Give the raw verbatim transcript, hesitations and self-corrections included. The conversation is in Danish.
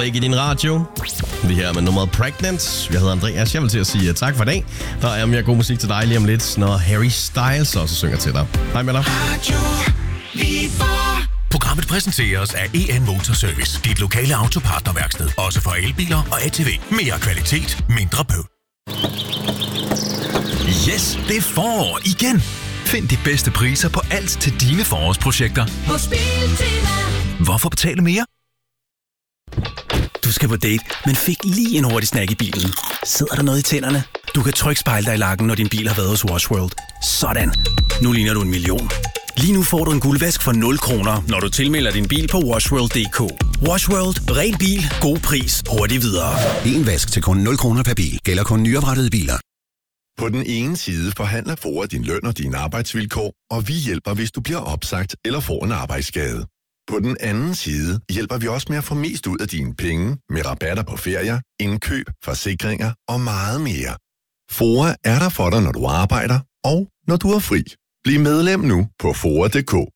Blake i din radio. Vi her med nummeret Pregnant. Jeg hedder Andreas. Jeg vil til at sige tak for i dag. Der er mere god musik til dig lige om lidt, når Harry Styles også synger til dig. Hej med dig. Programmet præsenteres af E N Motorservice. Dit lokale autopartnerværksted. Også for elbiler og A T V. Mere kvalitet, mindre bøv. Yes, det er forår igen. Find de bedste priser på alt til dine forårsprojekter hos Biltema. Hvorfor betale mere? Du skal på date, men fik lige en hurtig snack i bilen. Sidder der noget i tænderne? Du kan trygt spejle dig i lakken, når din bil har været hos Wash World. Sådan. Nu ligner du en million. Lige nu får du en guldvask for nul kroner, når du tilmelder din bil på washworld punktum d k. Wash World. Ren bil. God pris. Hurtigt videre. En vask til kun nul kroner per bil. Gælder kun nyoprettede biler. På den ene side forhandler F O A din løn og dine arbejdsvilkår, og vi hjælper, hvis du bliver opsagt eller får en arbejdsskade. På den anden side hjælper vi også med at få mest ud af dine penge med rabatter på ferier, indkøb, forsikringer og meget mere. F O A er der for dig, når du arbejder og når du er fri. Bliv medlem nu på F O A punktum d k.